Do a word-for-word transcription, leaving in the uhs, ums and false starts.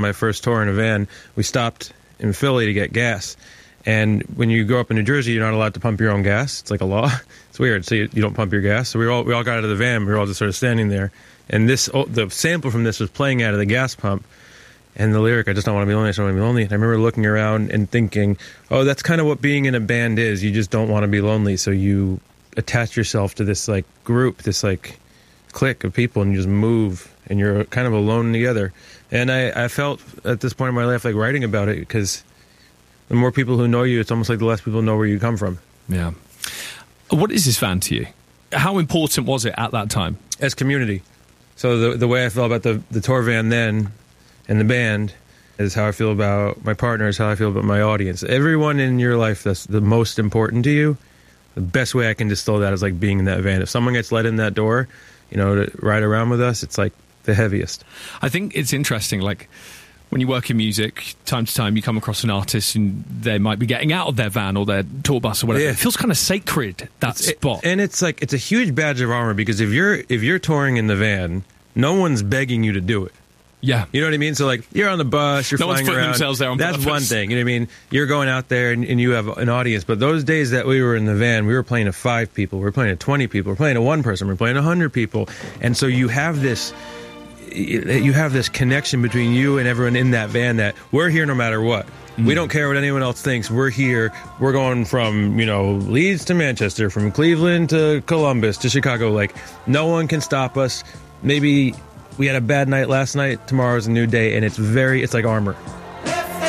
My first tour in a van, we stopped in Philly to get gas. And when you go up in New Jersey, you're not allowed to pump your own gas. It's like a law. It's weird. So you, you don't pump your gas. So we all we all got out of the van. We were all just sort of standing there. And this oh, the sample from this was playing out of the gas pump. And the lyric, I just don't want to be lonely, I just don't want to be lonely. And I remember looking around and thinking, oh, that's kind of what being in a band is. You just don't want to be lonely. So you attach yourself to this like group, this like clique of people, and you just move. And you're kind of alone together. And I, I felt at this point in my life like writing about it, because the more people who know you, it's almost like the less people know where you come from. Yeah. What is this van to you? How important was it at that time? As community. So the the way I felt about the, the tour van then and the band is how I feel about my partners, how I feel about my audience. Everyone in your life that's the most important to you, the best way I can distill that is like being in that van. If someone gets let in that door, you know, to ride around with us, it's like the heaviest. I think it's interesting, like when you work in music, time to time you come across an artist and they might be getting out of their van or their tour bus or whatever. Yeah. It feels kind of sacred, that it's, spot. It, and it's like, it's a huge badge of honor, because if you're if you're touring in the van, no one's begging you to do it. Yeah. You know what I mean? So like, you're on the bus, you're no flying one's putting around. Themselves there on That's purpose. One thing. You know what I mean? You're going out there and, and you have an audience. But those days that we were in the van, we were playing to five people, we were playing to twenty people, we were playing to one person, we were playing to one hundred people. And so you have this... you have this connection between you and everyone in that van, that we're here no matter what. Mm. We don't care what anyone else thinks. We're here. We're going from, you know, Leeds to Manchester, from Cleveland to Columbus to Chicago. Like, no one can stop us. Maybe we had a bad night last night. Tomorrow's a new day, and it's very, it's like armor.